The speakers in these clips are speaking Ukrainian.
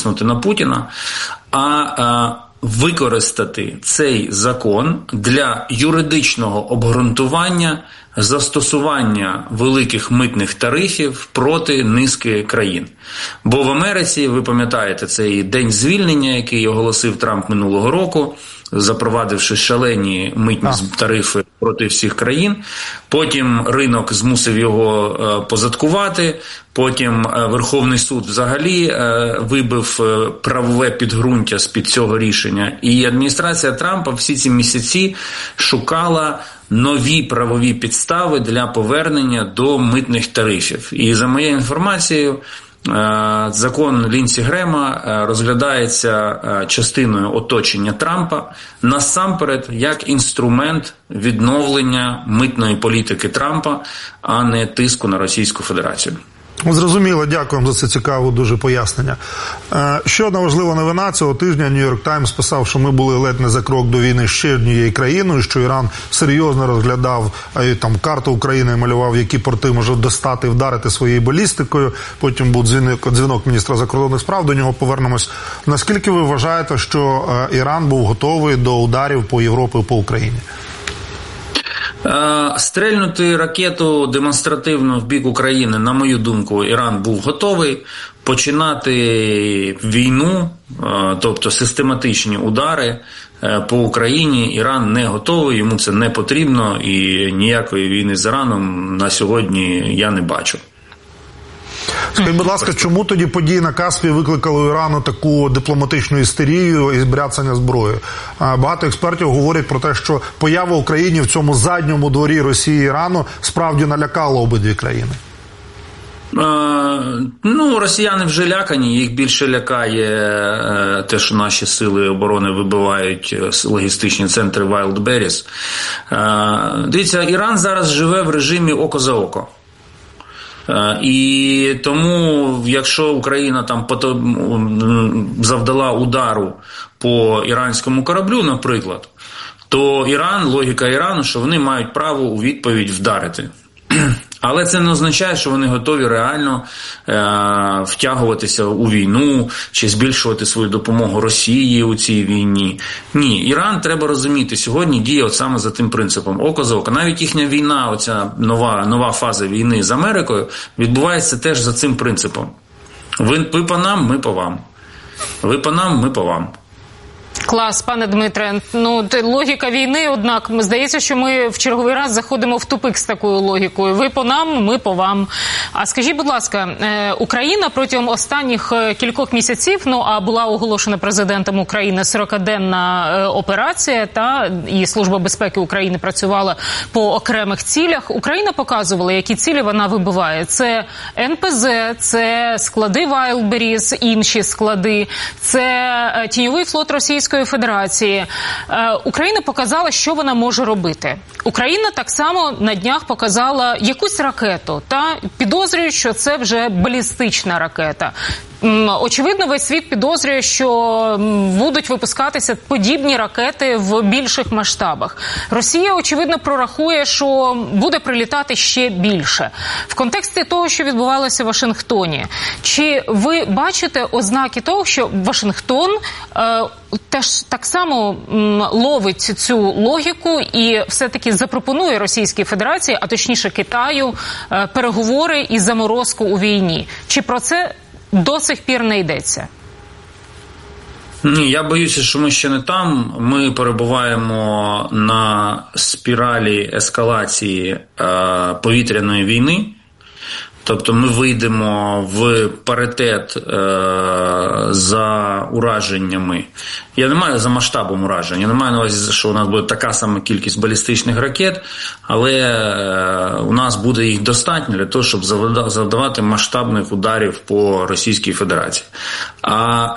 тиснути на Путіна, а використати цей закон для юридичного обґрунтування застосування великих митних тарифів проти низки країн. Бо в Америці, ви пам'ятаєте, цей день звільнення, який оголосив Трамп минулого року, запровадивши шалені митні тарифи проти всіх країн. Потім ринок змусив його позадкувати, потім Верховний суд взагалі вибив правове підґрунтя з-під цього рішення. І адміністрація Трампа всі ці місяці шукала нові правові підстави для повернення до митних тарифів. І за моєю інформацією, закон Лінсі Грема розглядається частиною оточення Трампа насамперед як інструмент відновлення митної політики Трампа, а не тиску на Російську Федерацію. Зрозуміло, дякуємо за це цікаве дуже пояснення. Ще одна важлива новина цього тижня. Нью-Йорк Таймс писав, що ми були ледь не за крок до війни з ще однією країною, що Іран серйозно розглядав, там карту України малював, які порти може достати, вдарити своєю балістикою. Потім був дзвінок міністра закордонних справ, до нього повернемось. Наскільки ви вважаєте, що Іран був готовий до ударів по Європі і по Україні? Стрельнути ракету демонстративно в бік України, на мою думку, Іран був готовий. Починати війну, тобто систематичні удари по Україні, Іран не готовий, йому це не потрібно, і ніякої війни з Іраном на сьогодні я не бачу. Скажіть, будь ласка, чому тоді події на Каспії викликали у Ірану таку дипломатичну істерію і бряцання зброї? Багато експертів говорять про те, що поява України в цьому задньому дворі Росії і Ірану справді налякала обидві країни. Росіяни вже лякані, їх більше лякає те, що наші сили оборони вибивають логістичні центри Wildberries. Дивіться, Іран зараз живе в режимі око за око. І тому, якщо Україна там завдала удару по іранському кораблю, наприклад, то логіка Ірану, що вони мають право у відповідь вдарити. Але це не означає, що вони готові реально втягуватися у війну чи збільшувати свою допомогу Росії у цій війні. Ні, Іран, треба розуміти, сьогодні діє саме за тим принципом око за око. Навіть їхня війна, оця нова фаза війни з Америкою, відбувається теж за цим принципом. Ви по нам, ми по вам. Ви по нам, ми по вам. Клас, пане Дмитре. Логіка війни, однак, здається, що ми в черговий раз заходимо в тупик з такою логікою. Ви по нам, ми по вам. А скажіть, будь ласка, Україна протягом останніх кількох місяців, а була оголошена президентом України 40-денна операція, і Служба безпеки України працювала по окремих цілях. Україна показувала, які цілі вона вибиває. Це НПЗ, це склади Wildberries, інші склади, це тіньовий флот Російської Федерації. Україна показала, що вона може робити. Україна так само на днях показала якусь ракету, підозрюють, що це вже балістична ракета. Очевидно, весь світ підозрює, що будуть випускатися подібні ракети в більших масштабах. Росія, очевидно, прорахує, що буде прилітати ще більше. В контексті того, що відбувалося в Вашингтоні, чи ви бачите ознаки того, що Вашингтон теж так само ловить цю логіку і все-таки запропонує Російській Федерації, а точніше Китаю, переговори і заморозку у війні? Чи про це до сих пір не йдеться? Ні, я боюся, що ми ще не там. Ми перебуваємо на спіралі ескалації повітряної війни. Тобто ми вийдемо в паритет за ураженнями. Я не маю за масштабом уражень. Я не маю на увазі, що у нас буде така сама кількість балістичних ракет, але у нас буде їх достатньо для того, щоб завдавати масштабних ударів по Російській Федерації. А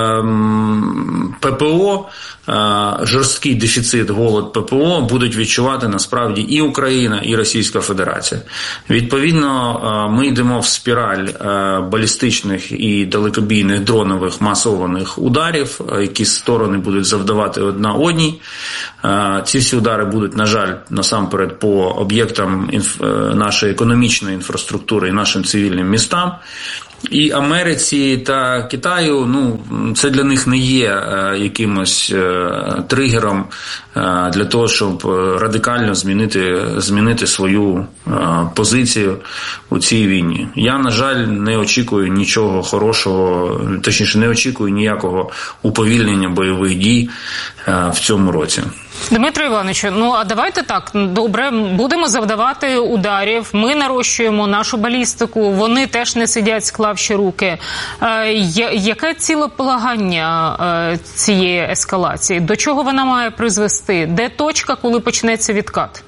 ППО, жорсткий дефіцит, голод ППО будуть відчувати насправді і Україна, і Російська Федерація. Відповідно, ми йдемо в спіраль балістичних і далекобійних дронових масованих ударів, які сторони будуть завдавати одна одній. Ці всі удари будуть, на жаль, насамперед по об'єктам нашої економічної інфраструктури і нашим цивільним містам. І Америці та Китаю, це для них не є якимось тригером для того, щоб радикально змінити свою позицію у цій війні. Я, на жаль, не очікую нічого хорошого, точніше, не очікую ніякого уповільнення бойових дій в цьому році. Дмитро Івановичу, а давайте так, добре, будемо завдавати ударів, ми нарощуємо нашу балістику, вони теж не сидять, склавши руки. Яке цілеполагання цієї ескалації? До чого вона має призвести? Де точка, коли почнеться відкат?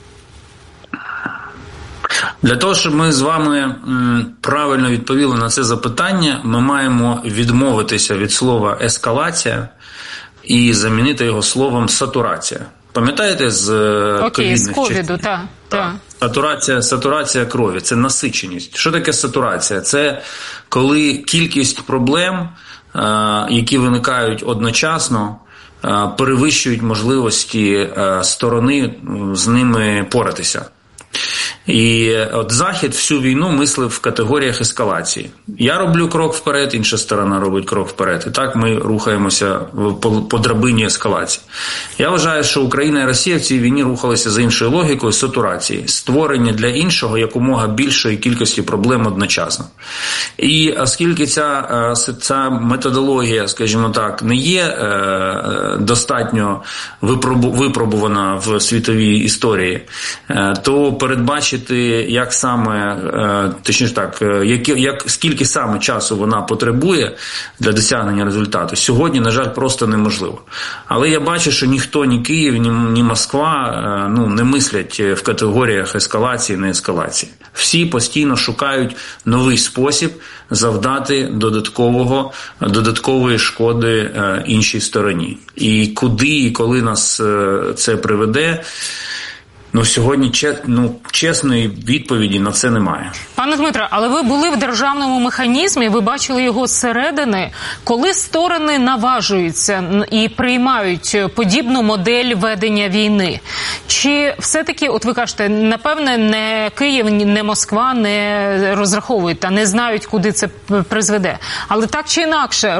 Для того, щоб ми з вами правильно відповіли на це запитання, ми маємо відмовитися від слова «ескалація» і замінити його словом «сатурація». Пам'ятаєте з ковіду, так. Сатурація крові – це насиченість. Що таке сатурація? Це коли кількість проблем, які виникають одночасно, перевищують можливості сторони з ними поратися. І от Захід всю війну мислив в категоріях ескалації. Я роблю крок вперед, інша сторона робить крок вперед. І так ми рухаємося по драбині ескалації. Я вважаю, що Україна і Росія в цій війні рухалися за іншою логікою сатурації. Створення для іншого якомога більшої кількості проблем одночасно. І оскільки ця методологія, скажімо так, не є достатньо випробувана в світовій історії, то передбачити, як саме, точніше так, скільки саме часу вона потребує для досягнення результату, сьогодні, на жаль, просто неможливо. Але я бачу, що ніхто, ні Київ, ні Москва, не мислять в категоріях ескалації, не ескалації. Всі постійно шукають новий спосіб завдати додаткової шкоди іншій стороні. І куди і коли нас це приведе, сьогодні чесної відповіді на це немає. Пане Дмитре, але ви були в державному механізмі, ви бачили його зсередини. Коли сторони наважуються і приймають подібну модель ведення війни, чи все-таки, от ви кажете, напевне, не Київ, не Москва не розраховують та не знають, куди це призведе. Але так чи інакше,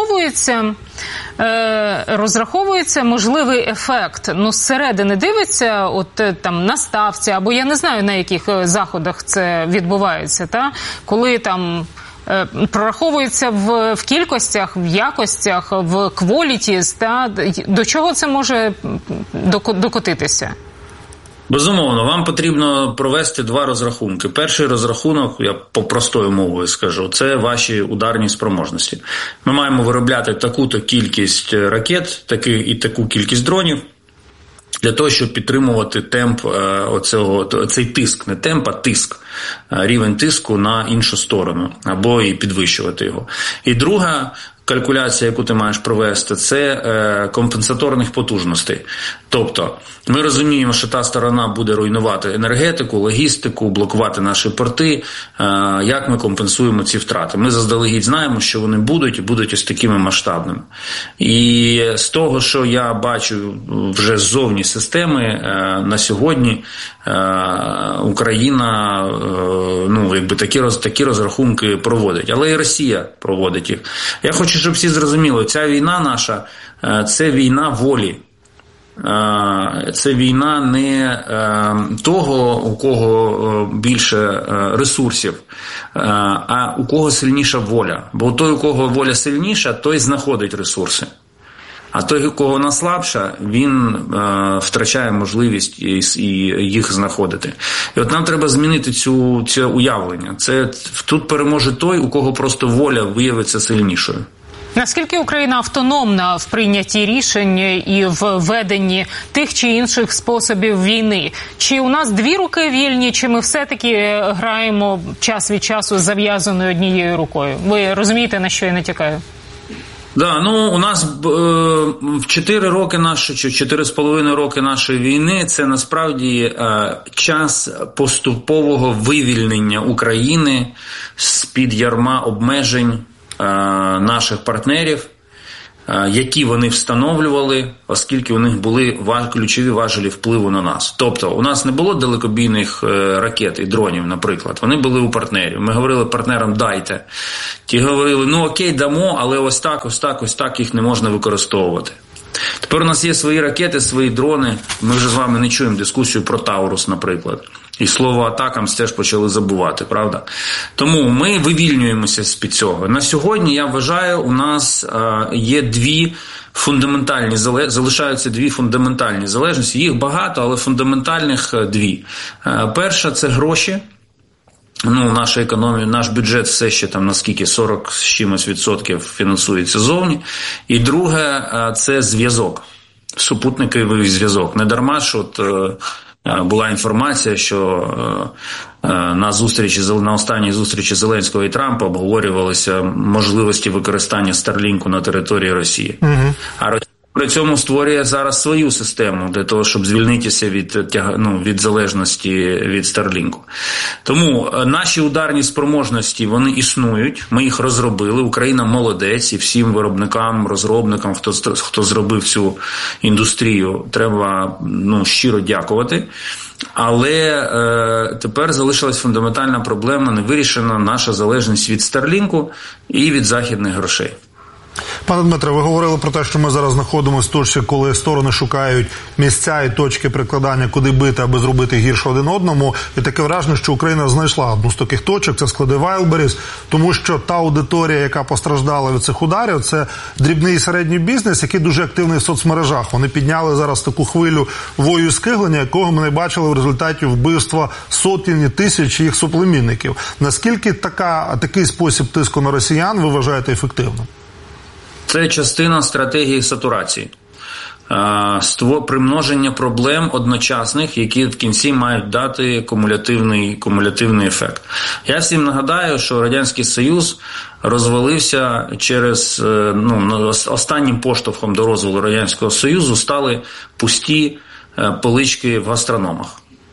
розраховується можливий ефект. Зсередини дивиться, там на ставці, або я не знаю, на яких заходах це відбувається, коли там прораховується в кількостях, в якостях, в квалітіс, до чого це може докотитися? Безумовно, вам потрібно провести два розрахунки. Перший розрахунок, я по простою мовою скажу, це ваші ударні спроможності. Ми маємо виробляти таку-то кількість ракет, таку кількість дронів, для того, щоб підтримувати темп цей тиск, не темп, а тиск, рівень тиску на іншу сторону, або і підвищувати його. І друга калькуляція, яку ти маєш провести, це компенсаторних потужностей. Тобто, ми розуміємо, що та сторона буде руйнувати енергетику, логістику, блокувати наші порти. Як ми компенсуємо ці втрати? Ми заздалегідь знаємо, що вони будуть ось такими масштабними. І з того, що я бачу вже ззовні системи, на сьогодні Україна такі розрахунки проводить. Але і Росія проводить їх. Я хочу, щоб всі зрозуміли, ця війна наша – це війна волі. Це війна не того, у кого більше ресурсів, а у кого сильніша воля. Бо той, у кого воля сильніша, той знаходить ресурси. А той, у кого вона слабша, він втрачає можливість їх знаходити. І от нам треба змінити це уявлення. Тут переможе той, у кого просто воля виявиться сильнішою. Наскільки Україна автономна в прийнятті рішень і в веденні тих чи інших способів війни? Чи у нас дві руки вільні, чи ми все-таки граємо час від часу з зав'язаною однією рукою? Ви розумієте, на що я натякаю? У нас 4,5 роки нашої війни – це насправді час поступового вивільнення України з-під ярма обмежень наших партнерів, які вони встановлювали, оскільки у них були ключові важелі впливу на нас. Тобто, у нас не було далекобійних ракет і дронів, наприклад. Вони були у партнерів. Ми говорили партнерам «дайте». Ті говорили, ну окей, дамо, але ось так їх не можна використовувати. Тепер у нас є свої ракети, свої дрони. Ми вже з вами не чуємо дискусію про Таурус, наприклад. І слово «атакамс» теж почали забувати, правда? Тому ми вивільнюємося з-під цього. На сьогодні, я вважаю, у нас є залишаються дві фундаментальні залежності. Їх багато, але фундаментальних дві. Перша – це гроші. Наша економія, наш бюджет все ще там наскільки 40 з чимось відсотків фінансується зовні. І друге – це зв'язок, супутниковий зв'язок. Не дарма, що була інформація, що на останній зустрічі Зеленського і Трампа обговорювалися можливості використання Старлінку на території Росії. А Росія при цьому створює зараз свою систему для того, щоб звільнитися від залежності від Старлінку. Тому наші ударні спроможності, вони існують, ми їх розробили, Україна молодець, і всім виробникам, розробникам, хто зробив цю індустрію, треба щиро дякувати. Але тепер залишилась фундаментальна проблема, не вирішена наша залежність від Старлінку і від західних грошей. Пане Дмитре, ви говорили про те, що ми зараз знаходимося в точці, коли сторони шукають місця і точки прикладання, куди бити, аби зробити гірше один одному. І таке враження, що Україна знайшла одну з таких точок, це склади Wildberries, тому що та аудиторія, яка постраждала від цих ударів, це дрібний і середній бізнес, який дуже активний в соцмережах. Вони підняли зараз таку хвилю вою і скиглення, якого ми не бачили в результаті вбивства сотень і тисяч їх суплемінників. Наскільки такий спосіб тиску на росіян ви вважаєте ефективним? Це частина стратегії сатурації. Примноження проблем одночасних, які в кінці мають дати кумулятивний ефект. Я всім нагадаю, що Радянський Союз розвалився через, останнім поштовхом до розвалу Радянського Союзу стали пусті полички в гастрономах.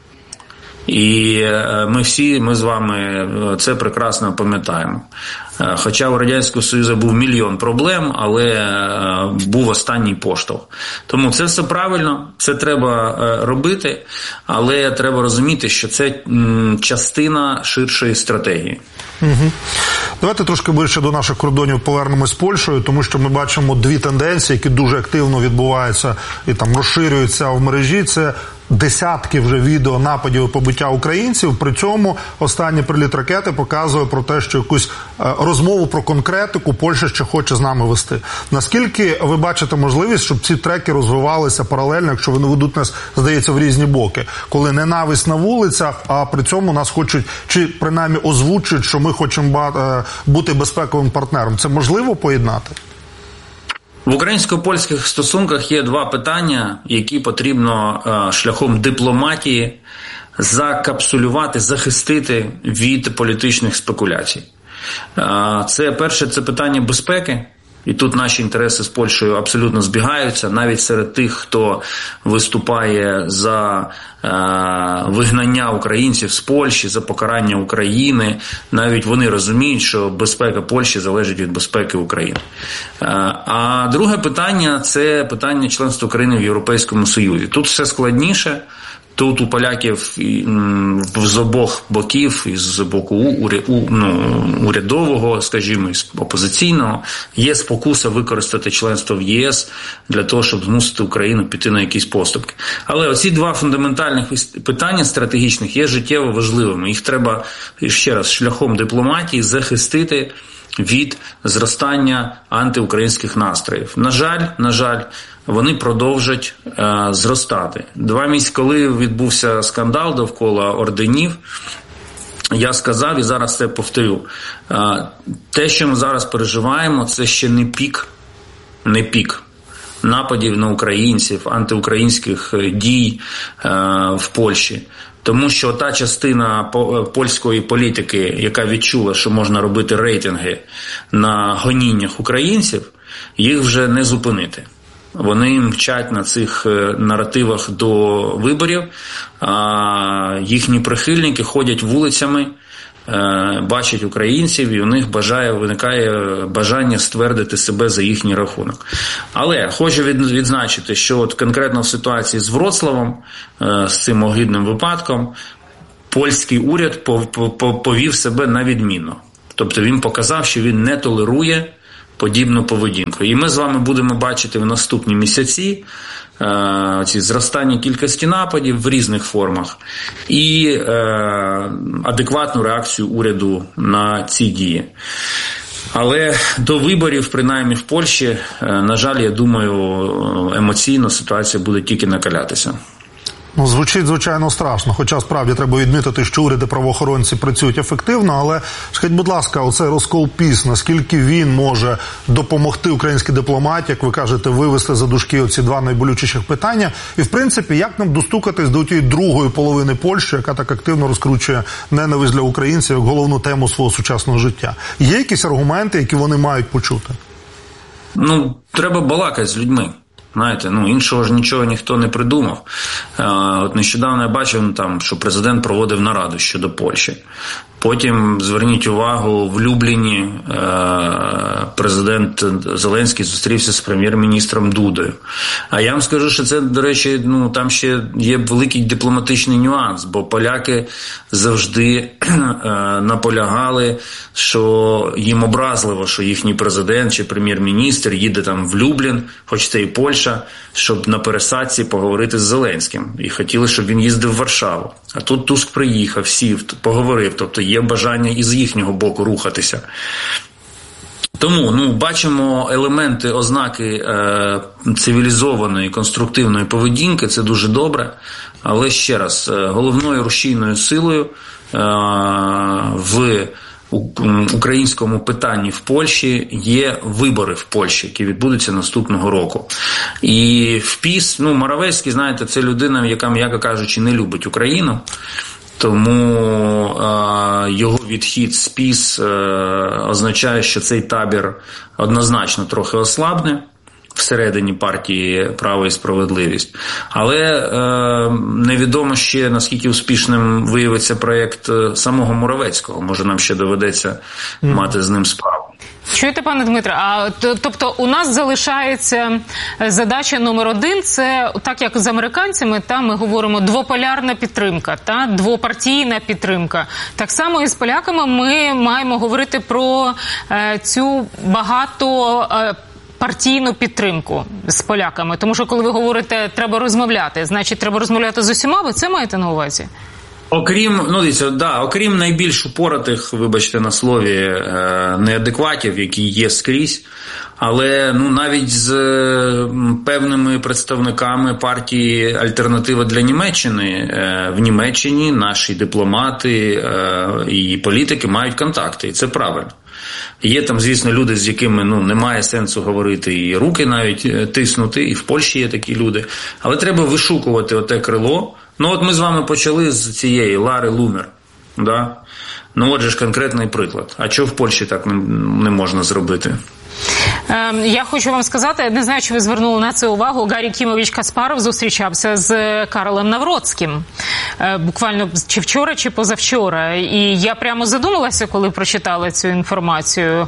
І ми з вами це прекрасно пам'ятаємо. Хоча у Радянського Союзу був мільйон проблем, але був останній поштовх. Тому це все правильно, це треба робити, але треба розуміти, що це частина ширшої стратегії. Угу. Давайте трошки ближче до наших кордонів повернемось з Польщею, тому що ми бачимо дві тенденції, які дуже активно відбуваються і там розширюються в мережі. Це десятки вже відео нападів і побиття українців. При цьому останній приліт ракети показує про те, що якусь розмову про конкретику Польща ще хоче з нами вести. Наскільки ви бачите можливість, щоб ці треки розвивалися паралельно, якщо вони ведуть нас, здається, в різні боки? Коли ненависть на вулицях, а при цьому нас хочуть, чи принаймні озвучують, що ми хочемо бути безпековим партнером. Це можливо поєднати? В українсько-польських стосунках є два питання, які потрібно шляхом дипломатії закапсулювати, захистити від політичних спекуляцій. Перше – це питання безпеки. І тут наші інтереси з Польщею абсолютно збігаються, навіть серед тих, хто виступає за вигнання українців з Польщі, за покарання України. Навіть вони розуміють, що безпека Польщі залежить від безпеки України. А друге питання – це питання членства України в Європейському Союзі. Тут все складніше. Тут у поляків з обох боків, з боку урядового, скажімо, і з опозиційного, є спокуса використати членство в ЄС для того, щоб змусити Україну піти на якісь поступки. Але оці два фундаментальних питання стратегічних є життєво важливими. Їх треба, ще раз, шляхом дипломатії захистити від зростання антиукраїнських настроїв. На жаль, вони продовжать зростати. 2 місяці, коли відбувся скандал довкола орденів, я сказав і зараз це повторю. Те, що ми зараз переживаємо, це ще не пік нападів на українців, антиукраїнських дій в Польщі. Тому що та частина польської політики, яка відчула, що можна робити рейтинги на гоніннях українців, їх вже не зупинити. Вони мчать на цих наративах до виборів, а їхні прихильники ходять вулицями, бачать українців, і у них виникає бажання ствердити себе за їхній рахунок. Але хочу відзначити, що от конкретно в ситуації з Вроцлавом, з цим огидним випадком, польський уряд повів себе на відмінно. Тобто він показав, що він не толерує подібну поведінку. І ми з вами будемо бачити в наступні місяці ці зростання кількості нападів в різних формах і адекватну реакцію уряду на ці дії. Але до виборів, принаймні в Польщі, на жаль, я думаю, емоційно ситуація буде тільки накалятися. Ну, звучить, звичайно, страшно, хоча справді треба відмітити, що уряди правоохоронці працюють ефективно, але скажіть, будь ласка, оцей розкол ПІС, наскільки він може допомогти українській дипломатії, як ви кажете, вивести за дужки оці два найболючіших питання, і в принципі, як нам достукатись до тієї другої половини Польщі, яка так активно розкручує ненависть для українців як головну тему свого сучасного життя? Є якісь аргументи, які вони мають почути? Ну, треба балакати з людьми. Знаєте, іншого ж нічого ніхто не придумав. От нещодавно я бачив, що президент проводив нараду щодо Польщі. Потім, зверніть увагу, в Любліні президент Зеленський зустрівся з прем'єр-міністром Дудою. А я вам скажу, що це, до речі, там ще є великий дипломатичний нюанс, бо поляки завжди наполягали, що їм образливо, що їхній президент чи прем'єр-міністр їде там в Люблін, хоч це і Польща, щоб на пересадці поговорити з Зеленським. І хотіли, щоб він їздив в Варшаву. А тут Туск приїхав, сів, поговорив, тобто є бажання і з їхнього боку рухатися. Тому, бачимо елементи, ознаки цивілізованої, конструктивної поведінки, це дуже добре. Але ще раз, головною рушійною силою в українському питанні в Польщі є вибори в Польщі, які відбудуться наступного року. І в ПІС, Моравецький, знаєте, це людина, яка, м'яко кажучи, не любить Україну. Тому його відхід з ПІС означає, що цей табір однозначно трохи ослабне всередині партії «Право і справедливість». Але невідомо ще, наскільки успішним виявиться проєкт самого Моравецького. Може, нам ще доведеться мати з ним справу. Чуєте, пане Дмитре, тобто у нас залишається задача номер один, це так як з американцями, ми говоримо двополярна підтримка, двопартійна підтримка. Так само і з поляками ми маємо говорити про цю партійну підтримку з поляками. Тому що коли ви говорите, треба розмовляти, значить треба розмовляти з усіма, ви це маєте на увазі? Окрім найбільш упоратих, вибачте на слові, неадекватів, які є скрізь, але навіть з певними представниками партії «Альтернатива для Німеччини» в Німеччині наші дипломати і політики мають контакти, і це правильно. Є там, звісно, люди, з якими немає сенсу говорити і руки навіть тиснути, і в Польщі є такі люди. Але треба вишукувати оте крило. От ми з вами почали з цієї Лари Лунер. Да? Отже ж конкретний приклад. А чого в Польщі так не можна зробити? Я хочу вам сказати, не знаю, чи ви звернули на це увагу, Гаррі Кімович Каспаров зустрічався з Карлом Навроцьким. Буквально чи вчора, чи позавчора. І я прямо задумалася, коли прочитала цю інформацію.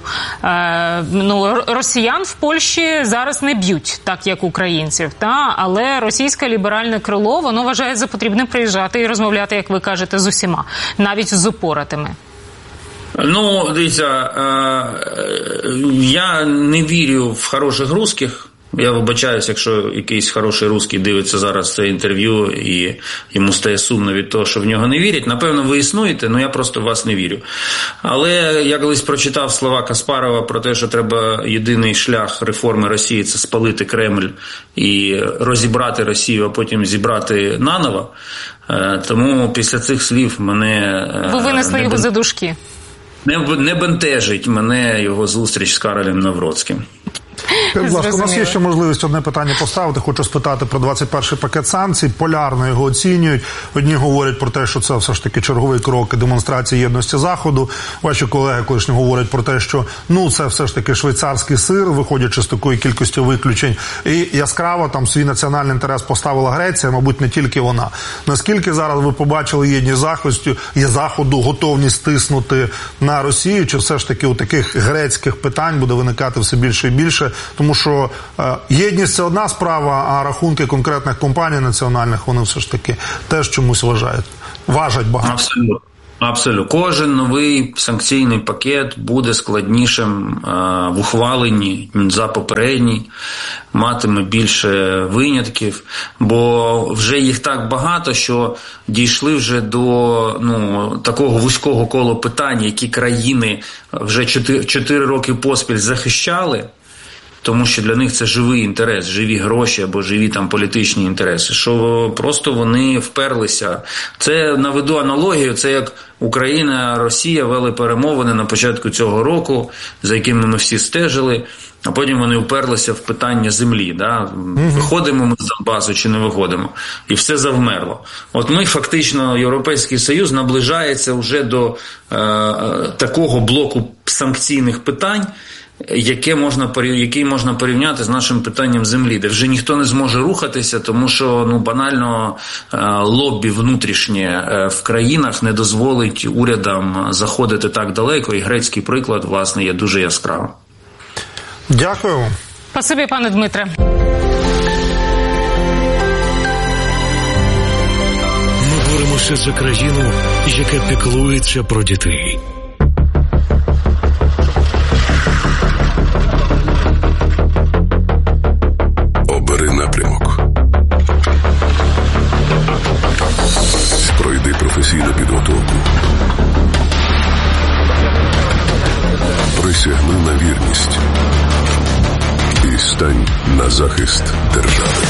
Росіян в Польщі зараз не б'ють, так як українців. Але російське ліберальне крило, воно вважає за потрібне приїжджати і розмовляти, як ви кажете, з усіма. Навіть з упоратими. Дивіться, я не вірю в хороших русських. Я вибачаюсь, якщо якийсь хороший русський дивиться зараз це інтерв'ю і йому стає сумно від того, що в нього не вірять. Напевно, ви існуєте, я просто в вас не вірю. Але я колись прочитав слова Каспарова про те, що треба єдиний шлях реформи Росії – це спалити Кремль і розібрати Росію, а потім зібрати наново. Тому після цих слів мене... Ви винесли його за дужки. Не бентежить мене його зустріч з Карлем Навроцьким. Будь ласка, у нас є ще можливість одне питання поставити. Хочу спитати про 21-й пакет санкцій. Полярно його оцінюють. Одні говорять про те, що це все ж таки черговий крок і демонстрація єдності Заходу. Ваші колеги колишні говорять про те, що це все ж таки швейцарський сир, виходячи з такої кількості виключень. І яскраво там свій національний інтерес поставила Греція, мабуть, не тільки вона. Наскільки зараз ви побачили єдність Заходу, готовність тиснути на Росію, чи все ж таки у таких грецьких питань буде виникати все більше і більше? Тому що єдність – це одна справа, а рахунки конкретних компаній національних, вони все ж таки теж чомусь важать багато. Абсолютно. Кожен новий санкційний пакет буде складнішим в ухваленні за попередній, матиме більше винятків, бо вже їх так багато, що дійшли вже до такого вузького кола питань, які країни вже 4 роки поспіль захищали, тому що для них це живий інтерес, живі гроші або живі там політичні інтереси, що просто вони вперлися. Це, наведу аналогію, це як Україна, Росія вели перемовини на початку цього року, за якими ми всі стежили, а потім вони вперлися в питання землі. Да? Виходимо ми з Донбасу чи не виходимо? І все завмерло. От ми фактично, Європейський Союз наближається вже до такого блоку санкційних питань, який можна порівняти з нашим питанням землі, де вже ніхто не зможе рухатися, тому що банально лоббі внутрішнє в країнах не дозволить урядам заходити так далеко, і грецький приклад, власне, є дуже яскравим. Дякую. Спасибі, пане Дмитре. Ми боремося за країну, яка піклується про дітей. Обери напрямок. Пройди професійну підготовку. Присягни на вірність. І стань на захист держави.